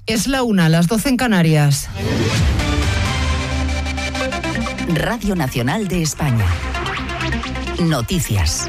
Es la 1, las 12 en Canarias. Radio Nacional de España. Noticias.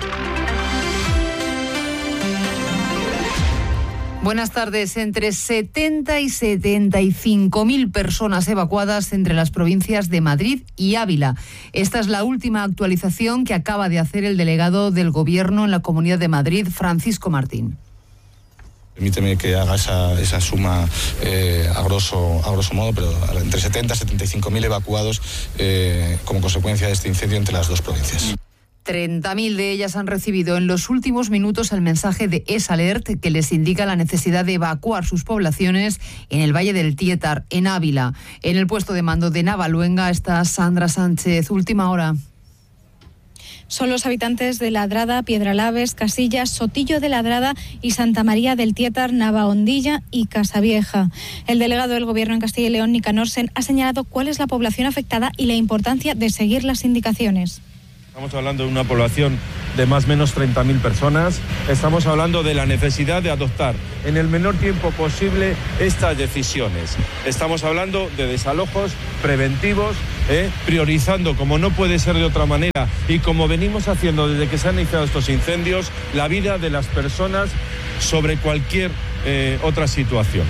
Buenas tardes. Entre 70 y 75.000 personas evacuadas entre las provincias de Madrid y Ávila. Esta es la última actualización que acaba de hacer el delegado del Gobierno en la Comunidad de Madrid, Francisco Martín. Permíteme que haga esa suma a grosso modo, pero entre 70 y 75.000 evacuados como consecuencia de este incendio entre las dos provincias. 30.000 de ellas han recibido en los últimos minutos el mensaje de EsAlert que les indica la necesidad de evacuar sus poblaciones en el Valle del Tietar, en Ávila. En el puesto de mando de Navaluenga está Sandra Sánchez. Última hora. Son los habitantes de Ladrada, Piedralaves, Casillas, Sotillo de Ladrada y Santa María del Tietar, Navahondilla y Casavieja. El delegado del Gobierno en Castilla y León, Nicanor Sen, ha señalado cuál es la población afectada y la importancia de seguir las indicaciones. Estamos hablando de una población de más o menos 30.000 personas. Estamos hablando de la necesidad de adoptar en el menor tiempo posible estas decisiones. Estamos hablando de desalojos preventivos, priorizando, como no puede ser de otra manera, y como venimos haciendo desde que se han iniciado estos incendios, la vida de las personas sobre cualquier otra situación.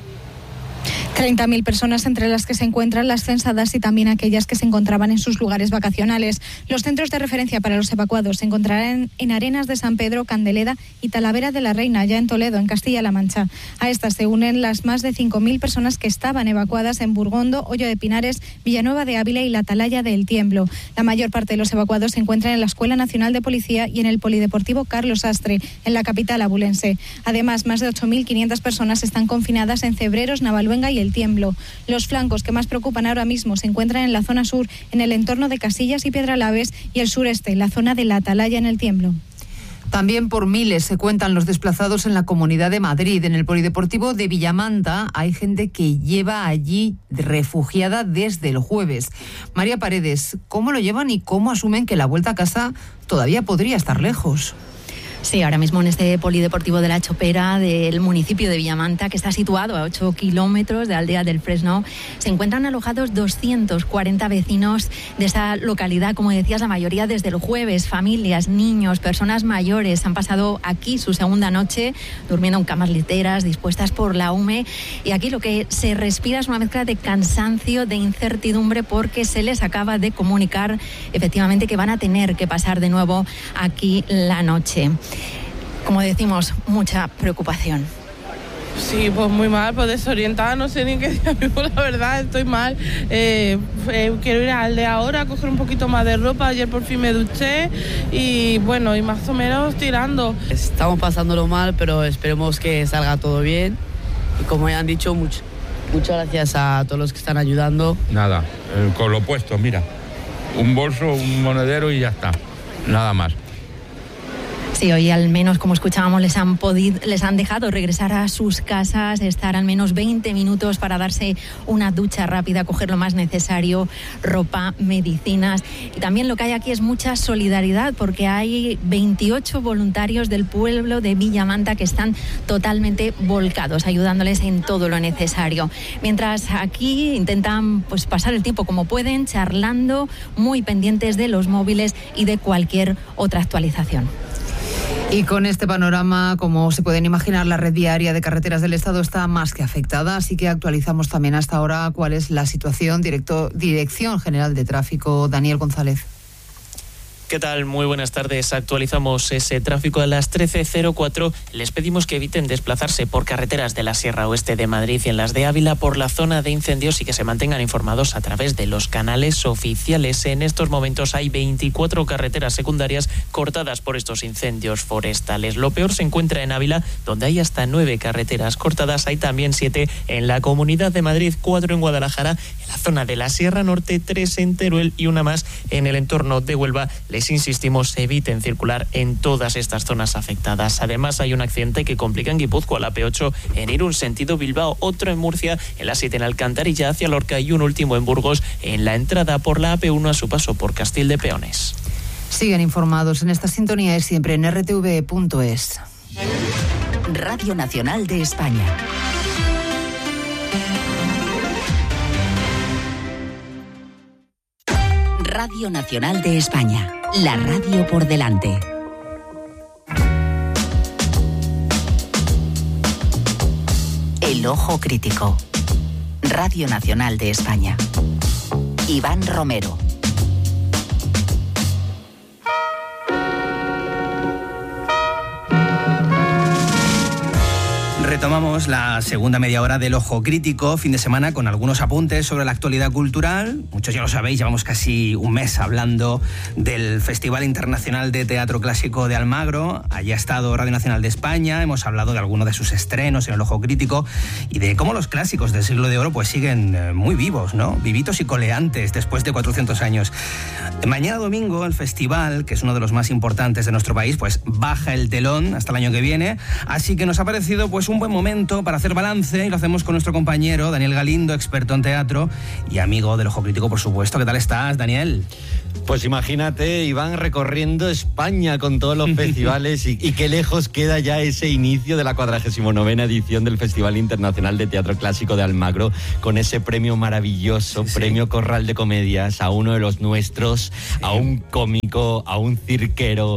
30.000 personas, entre las que se encuentran las censadas y también aquellas que se encontraban en sus lugares vacacionales. Los centros de referencia para los evacuados se encontrarán en Arenas de San Pedro, Candeleda y Talavera de la Reina, ya en Toledo, en Castilla-La Mancha. A estas se unen las más de 5.000 personas que estaban evacuadas en Burgondo, Hoyo de Pinares, Villanueva de Ávila y la Atalaya del Tiemblo. La mayor parte de los evacuados se encuentran en la Escuela Nacional de Policía y en el Polideportivo Carlos Astre, en la capital abulense. Además, más de 8.500 personas están confinadas en Cebreros, Navaluenga y el Tiemblo. Los flancos que más preocupan ahora mismo se encuentran en la zona sur, en el entorno de Casillas y Piedralaves, y el sureste, la zona de la Atalaya en el Tiemblo. También por miles se cuentan los desplazados en la Comunidad de Madrid. En el Polideportivo de Villamanta hay gente que lleva allí refugiada desde el jueves. María Paredes, ¿cómo lo llevan y cómo asumen que la vuelta a casa todavía podría estar lejos? Sí, ahora mismo en este polideportivo de La Chopera del municipio de Villamanta, que está situado a 8 kilómetros de Aldea del Fresno, se encuentran alojados 240 vecinos de esa localidad. Como decías, la mayoría desde el jueves, familias, niños, personas mayores han pasado aquí su segunda noche durmiendo en camas literas dispuestas por la UME, y aquí lo que se respira es una mezcla de cansancio, de incertidumbre, porque se les acaba de comunicar efectivamente que van a tener que pasar de nuevo aquí la noche. Como decimos, mucha preocupación. Sí, pues muy mal, pues desorientada, no sé ni qué día vivo, la verdad, estoy mal. Quiero ir a Aldea ahora, coger un poquito más de ropa. Ayer por fin me duché y bueno, y más o menos tirando. Estamos pasándolo mal, pero esperemos que salga todo bien. Y como ya han dicho, muchas gracias a todos los que están ayudando. Nada, con lo puesto, mira, un bolso, un monedero y ya está, nada más. Sí, hoy al menos, como escuchábamos, les han dejado regresar a sus casas, estar al menos 20 minutos para darse una ducha rápida, coger lo más necesario, ropa, medicinas. Y también lo que hay aquí es mucha solidaridad, porque hay 28 voluntarios del pueblo de Villamanta que están totalmente volcados, ayudándoles en todo lo necesario. Mientras aquí intentan pasar el tiempo como pueden, charlando, muy pendientes de los móviles y de cualquier otra actualización. Y con este panorama, como se pueden imaginar, la red viaria de carreteras del Estado está más que afectada, así que actualizamos también hasta ahora cuál es la situación. Dirección General de Tráfico, Daniel González. ¿Qué tal? Muy buenas tardes. Actualizamos ese tráfico a las 13:04. Les pedimos que eviten desplazarse por carreteras de la Sierra Oeste de Madrid y en las de Ávila por la zona de incendios y que se mantengan informados a través de los canales oficiales. En estos momentos hay 24 carreteras secundarias cortadas por estos incendios forestales. Lo peor se encuentra en Ávila, donde hay hasta 9 carreteras cortadas. Hay también 7 en la Comunidad de Madrid, 4 en Guadalajara, en la zona de la Sierra Norte, 3 en Teruel y una más en el entorno de Huelva. Les insistimos, eviten circular en todas estas zonas afectadas. Además, hay un accidente que complica en Guipúzcoa, la P8 en Irún, sentido Bilbao, otro en Murcia, en la 7 en Alcantarilla hacia Lorca y un último en Burgos, en la entrada por la AP1 a su paso por Castil de Peones. Siguen informados en esta sintonía y siempre en rtv.es. Radio Nacional de España. Radio Nacional de España, la radio por delante. El ojo crítico. Radio Nacional de España. Iván Romero. Retomamos la segunda media hora del Ojo Crítico, fin de semana, con algunos apuntes sobre la actualidad cultural. Muchos ya lo sabéis, llevamos casi un mes hablando del Festival Internacional de Teatro Clásico de Almagro. Allí ha estado Radio Nacional de España, hemos hablado de algunos de sus estrenos en el Ojo Crítico y de cómo los clásicos del siglo de oro pues siguen muy vivos, ¿no? Vivitos y coleantes después de 400 años. Mañana domingo el festival, que es uno de los más importantes de nuestro país, pues baja el telón hasta el año que viene, así que nos ha parecido pues un buen momento para hacer balance y lo hacemos con nuestro compañero Daniel Galindo, experto en teatro y amigo del Ojo Crítico, por supuesto. ¿Qué tal estás, Daniel? Pues imagínate, Iván, recorriendo España con todos los festivales y qué lejos queda ya ese inicio de la 49ª edición del Festival Internacional de Teatro Clásico de Almagro, con ese premio maravilloso, sí. Premio Corral de Comedias, a uno de los nuestros, sí. A un cómico, a un cirquero,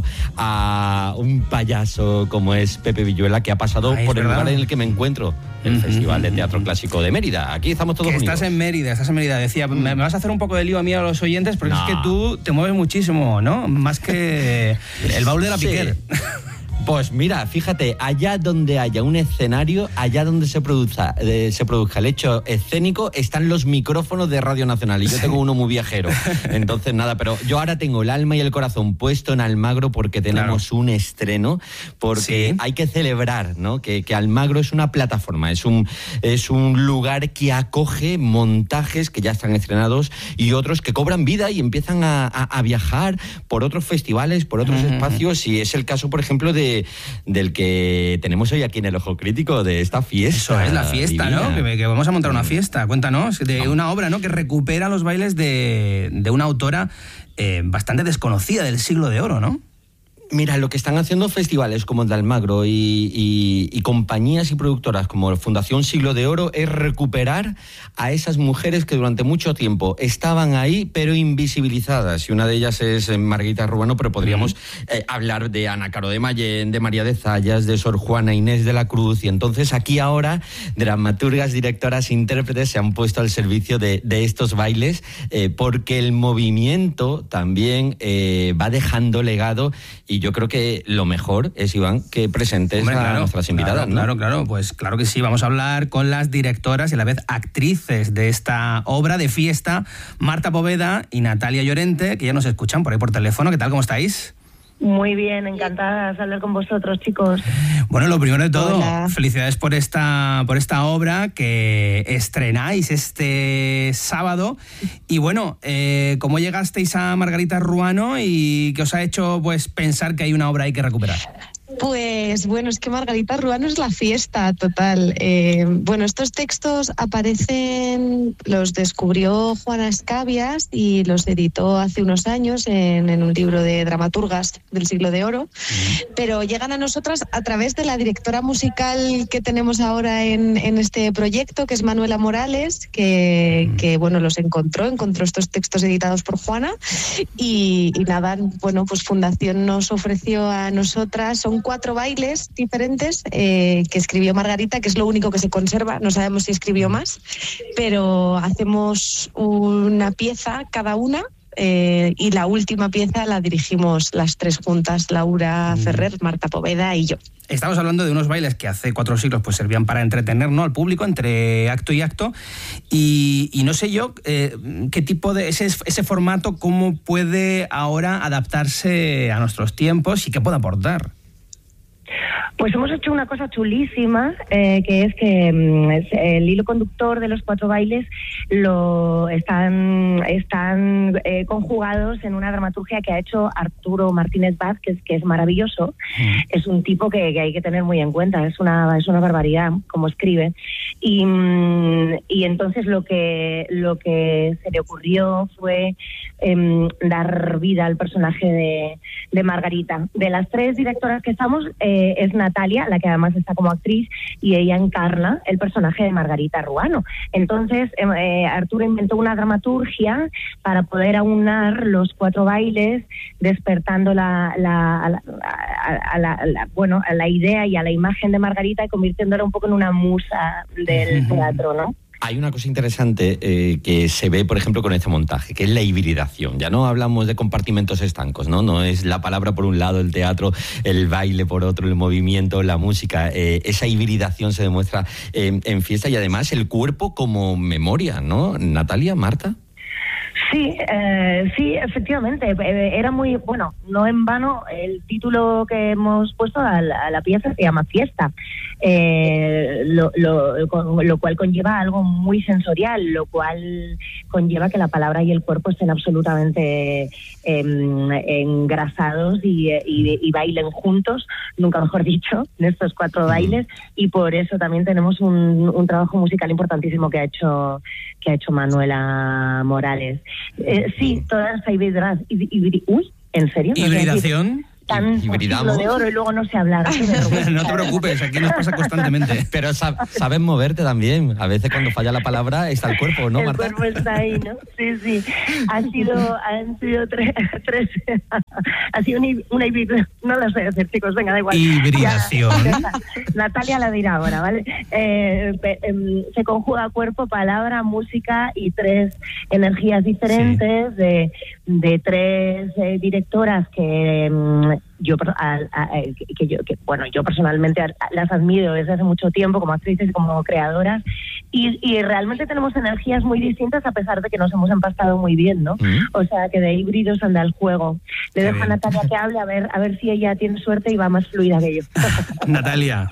a un payaso como es Pepe Villuela, que ha pasado por el lugar en el que me encuentro, el Festival de Teatro Clásico de Mérida. Aquí estamos todos unidos. Estás en Mérida. Decía, me vas a hacer un poco de lío a mí a los oyentes, porque no. Es que tú te mueves muchísimo, ¿no? Más que el baúl de la Piquer. Pues mira, fíjate, allá donde haya un escenario, allá donde se produzca el hecho escénico, están los micrófonos de Radio Nacional y yo tengo uno muy viajero. Entonces nada, pero yo ahora tengo el alma y el corazón puesto en Almagro porque tenemos un estreno, porque hay que celebrar, ¿no? Que Almagro es una plataforma, es un lugar que acoge montajes que ya están estrenados y otros que cobran vida y empiezan a viajar por otros festivales, por otros espacios, y es el caso, por ejemplo, del que tenemos hoy aquí en el Ojo Crítico, de esta fiesta. Eso es, la fiesta, divina, ¿no? Que vamos a montar una fiesta. Cuéntanos, de una obra, ¿no? Que recupera los bailes de una autora bastante desconocida del siglo de oro, ¿no? Mira, lo que están haciendo festivales como el de Almagro y compañías y productoras como Fundación Siglo de Oro es recuperar a esas mujeres que durante mucho tiempo estaban ahí pero invisibilizadas, y una de ellas es Margarita Ruano, pero podríamos hablar de Ana Caro de Mayén, de María de Zayas, de Sor Juana Inés de la Cruz, y entonces aquí ahora dramaturgas, directoras, intérpretes se han puesto al servicio de estos bailes, porque el movimiento también va dejando legado. Y yo creo que lo mejor es, Iván, que presentes a nuestras invitadas, ¿no? Claro, pues claro que sí. Vamos a hablar con las directoras y a la vez actrices de esta obra de fiesta, Marta Poveda y Natalia Llorente, que ya nos escuchan por ahí por teléfono. ¿Qué tal? ¿Cómo estáis? Muy bien, encantadas de hablar con vosotros, chicos. Bueno, lo primero de todo, felicidades por esta obra que estrenáis este sábado. Y bueno, ¿cómo llegasteis a Margarita Ruano y qué os ha hecho pues pensar que hay una obra ahí que recuperar? Pues bueno, es que Margarita Ruano es la fiesta total. Bueno, estos textos los descubrió Juana Escabias y los editó hace unos años en un libro de dramaturgas del siglo de oro, pero llegan a nosotras a través de la directora musical que tenemos ahora en este proyecto, que es Manuela Morales, que bueno, los encontró estos textos editados por Juana y nada, bueno, pues Fundación nos ofreció a nosotras, son 4 bailes diferentes que escribió Margarita, que es lo único que se conserva, no sabemos si escribió más, pero hacemos una pieza cada una, y la última pieza la dirigimos las 3 juntas, Laura Ferrer, Marta Poveda y yo. Estamos hablando de unos bailes que hace 4 siglos pues servían para entretener, ¿no?, al público entre acto y acto, y no sé yo qué tipo de ese formato, cómo puede ahora adaptarse a nuestros tiempos y qué puede aportar. Pues hemos hecho una cosa chulísima, que es que el hilo conductor de los 4 bailes están conjugados en una dramaturgia que ha hecho Arturo Martínez Vaz, que es maravilloso. Es un tipo que hay que tener muy en cuenta, es una barbaridad como escribe. Y entonces lo que se le ocurrió fue dar vida al personaje de Margarita. De las 3 directoras que estamos, es Natalia, la que además está como actriz, y ella encarna el personaje de Margarita Ruano. Entonces Arturo inventó una dramaturgia para poder aunar los 4 bailes, despertando a la idea y a la imagen de Margarita y convirtiéndola un poco en una musa del teatro, ¿no? Hay una cosa interesante que se ve, por ejemplo, con este montaje, que es la hibridación. Ya no hablamos de compartimentos estancos, ¿no? No es la palabra por un lado, el teatro, el baile por otro, el movimiento, la música. Esa hibridación se demuestra en fiesta y además el cuerpo como memoria, ¿no? Natalia, Marta. Sí, efectivamente. Era muy, bueno, no en vano el título que hemos puesto a la pieza se llama Fiesta, lo cual conlleva algo muy sensorial, lo cual conlleva que la palabra y el cuerpo estén absolutamente engrasados y bailen juntos, nunca mejor dicho, en estos 4 bailes, y por eso también tenemos un trabajo musical importantísimo que ha hecho Manuela Morales. Sí, toda esa hibridad. Uy, ¿en serio? ¿Hibridación? Tan siglo de oro y luego no sé hablar. No te preocupes, aquí nos pasa constantemente. Pero sabes moverte también. A veces cuando falla la palabra está el cuerpo, ¿no, Marta? El cuerpo está ahí, ¿no? Sí. Han sido tres. Ha sido una hibridación. No lo sé decir, chicos, venga, da igual. Hibridación. Ya, Natalia la dirá ahora, ¿vale? Se conjuga cuerpo, palabra, música y 3 energías diferentes de 3 directoras que yo personalmente las admiro desde hace mucho tiempo como actrices y como creadoras, y realmente tenemos energías muy distintas a pesar de que nos hemos empastado muy bien, ¿no? O sea, que de híbridos anda el juego. Le dejo a Natalia que hable, a ver si ella tiene suerte y va más fluida que yo. Natalia.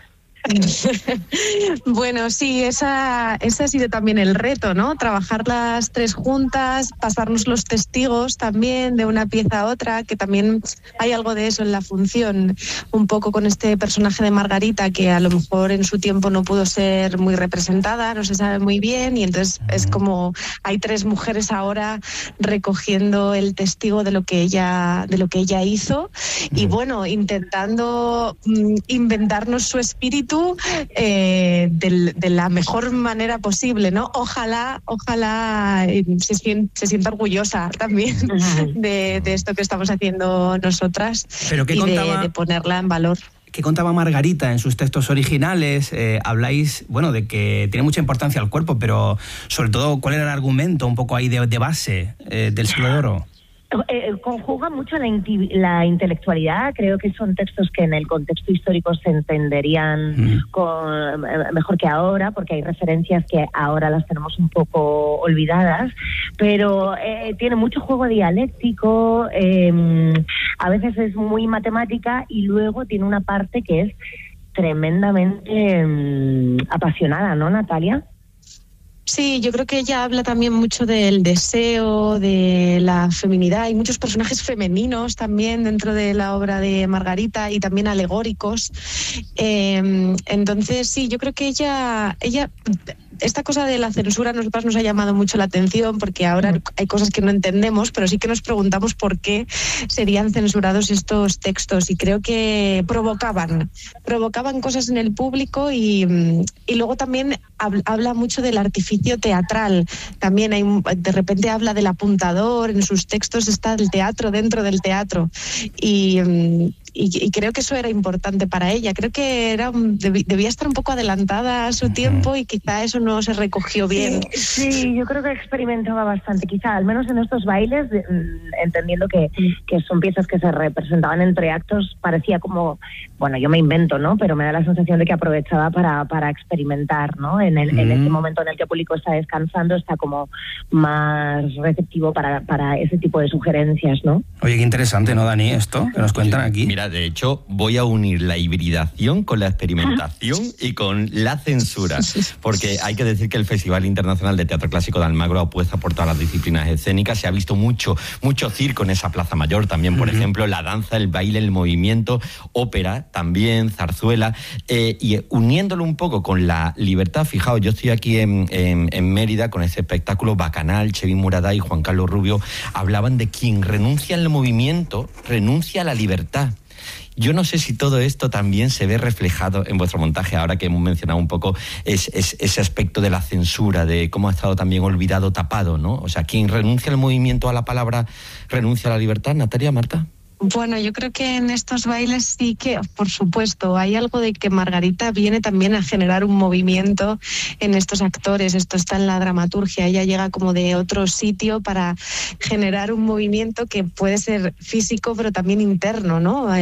Bueno, sí, ese ha sido también el reto, ¿no? Trabajar las 3 juntas, pasarnos los testigos también de una pieza a otra, que también hay algo de eso en la función, un poco con este personaje de Margarita, que a lo mejor en su tiempo no pudo ser muy representada, no se sabe muy bien, y entonces es como hay 3 mujeres ahora recogiendo el testigo de lo que ella hizo, y bueno, intentando inventarnos su espíritu de la mejor manera posible, ¿no? Ojalá se sienta orgullosa también de esto que estamos haciendo nosotras. Pero ¿qué de ponerla en valor. ¿Qué contaba Margarita en sus textos originales? Habláis, bueno, de que tiene mucha importancia el cuerpo, pero sobre todo, ¿cuál era el argumento un poco ahí de base del siglo de oro? Conjuga mucho la intelectualidad. Creo que son textos que en el contexto histórico se entenderían mejor que ahora, porque hay referencias que ahora las tenemos un poco olvidadas, pero tiene mucho juego dialéctico, a veces es muy matemática, y luego tiene una parte que es tremendamente apasionada, ¿no, Natalia? Sí, yo creo que ella habla también mucho del deseo, de la feminidad. Hay muchos personajes femeninos también dentro de la obra de Margarita y también alegóricos. Entonces, sí, yo creo que ella esta cosa de la censura a nosotras nos ha llamado mucho la atención, porque ahora hay cosas que no entendemos, pero sí que nos preguntamos por qué serían censurados estos textos, y creo que provocaban cosas en el público, y luego también habla mucho del artificio teatral. También de repente habla del apuntador, en sus textos está el teatro dentro del teatro, y creo que eso era importante para ella. Creo que debía estar un poco adelantada a su tiempo, y quizá eso no se recogió bien. Sí, yo creo que experimentaba bastante, quizá, al menos en estos bailes, entendiendo que son piezas que se representaban entre actos, parecía como, bueno, yo me invento, ¿no? Pero me da la sensación de que aprovechaba para experimentar, ¿no? En este momento en el que el público está descansando, está como más receptivo para ese tipo de sugerencias, ¿no? Oye, qué interesante, ¿no, Dani, esto que nos cuentan aquí? Mira, Mira, de hecho, voy a unir la hibridación con la experimentación y con la censura, porque hay que decir que el Festival Internacional de Teatro Clásico de Almagro apuesta por todas las disciplinas escénicas. Se ha visto mucho circo en esa Plaza Mayor también, por ejemplo, la danza, el baile, el movimiento, ópera también, zarzuela, y uniéndolo un poco con la libertad. Fijaos, yo estoy aquí en Mérida con ese espectáculo Bacanal. Chevy Muradá y Juan Carlos Rubio hablaban de quien renuncia al movimiento, renuncia a la libertad. Yo no sé si todo esto también se ve reflejado en vuestro montaje, ahora que hemos mencionado un poco ese aspecto de la censura, de cómo ha estado también olvidado, tapado, ¿no? O sea, quien renuncia al movimiento, a la palabra, renuncia a la libertad. Natalia, Marta. Bueno, yo creo que en estos bailes sí que, por supuesto, hay algo de que Margarita viene también a generar un movimiento en estos actores. Esto está en la dramaturgia. Ella llega como de otro sitio para generar un movimiento que puede ser físico, pero también interno, ¿no?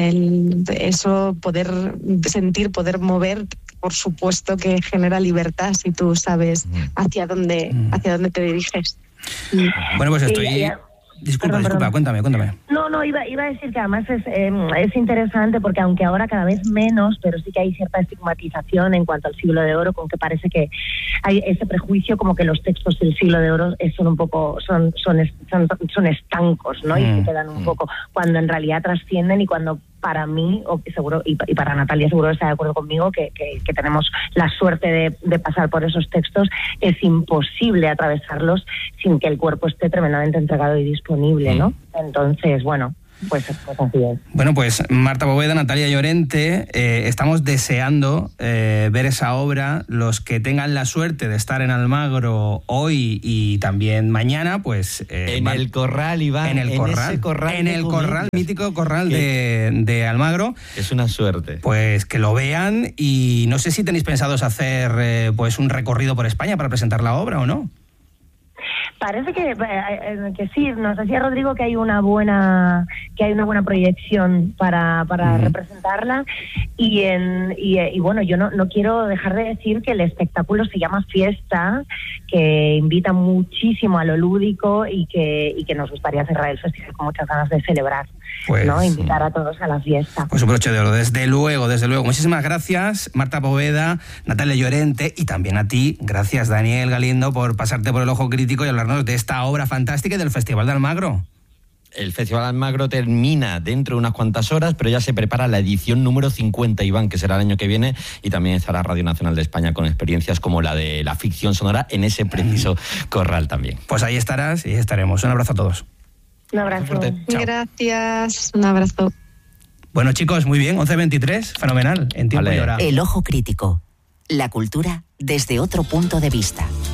Eso, poder sentir, poder mover, por supuesto que genera libertad si tú sabes hacia dónde te diriges. Bueno, pues estoy... Disculpa, cuéntame. No, iba a decir que además es interesante porque aunque ahora cada vez menos, pero sí que hay cierta estigmatización en cuanto al siglo de oro, con que parece que hay ese prejuicio como que los textos del siglo de oro son un poco, son estancos, ¿no? Y se quedan un poco, cuando en realidad trascienden, y cuando para mí, seguro, y para Natalia seguro está de acuerdo conmigo, que tenemos la suerte de pasar por esos textos, es imposible atravesarlos sin que el cuerpo esté tremendamente entregado y disponible, ¿no? Entonces, bueno, pues así es. Bueno, pues Marta Bóveda, Natalia Llorente, estamos deseando ver esa obra. Los que tengan la suerte de estar en Almagro hoy y también mañana, pues... en el Corral, Iván. En el Corral, mítico Corral de Almagro. Es una suerte. Pues que lo vean, y no sé si tenéis pensados hacer pues un recorrido por España para presentar la obra o no. Parece que sí. Nos decía Rodrigo que hay una buena proyección para representarla, y bueno, yo no quiero dejar de decir que el espectáculo se llama Fiesta, que invita muchísimo a lo lúdico y que nos gustaría cerrar el festival con muchas ganas de celebrar, pues, ¿no? Invitar a todos a la fiesta. Pues un broche de oro, desde luego. Muchísimas gracias, Marta Bóveda, Natalia Llorente, y también a ti, gracias, Daniel Galindo, por pasarte por el ojo crítico y hablarnos de esta obra fantástica y del Festival de Almagro. El Festival de Almagro termina dentro de unas cuantas horas, pero ya se prepara la edición número 50, Iván, que será el año que viene, y también estará Radio Nacional de España con experiencias como la de la ficción sonora en ese preciso corral también. Pues ahí estarás y estaremos. Un abrazo a todos. Un abrazo. Gracias, un abrazo. Bueno, chicos, muy bien, 11:23, fenomenal, en tiempo y hora. El ojo crítico, la cultura desde otro punto de vista.